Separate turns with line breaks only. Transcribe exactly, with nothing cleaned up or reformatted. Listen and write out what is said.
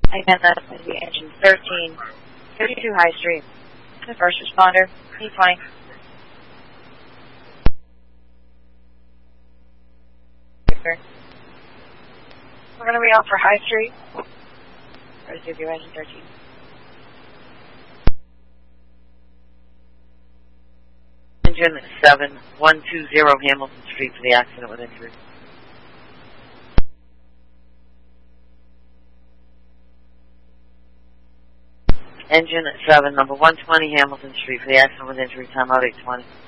Again, that's going to be engine thirteen fifty-two High Street. The first responder, E twenty. We're going to be out for High Street. Receive your engine thirteen.
Engine seven one two zero Hamilton Street for the accident with injury. Engine seven, number one twenty Hamilton Street for the accident with injury, time out eight twenty.